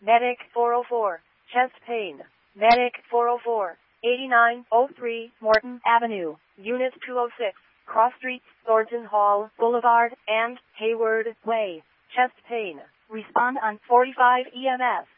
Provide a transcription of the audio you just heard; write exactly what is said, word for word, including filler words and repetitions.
Medic four oh four, chest pain. Medic four oh four, eighty-nine oh three, Morton Avenue, Unit two oh six, Cross Streets, Thornton Hall Boulevard, and Hayward Way. Chest pain. Respond on forty-five E M S.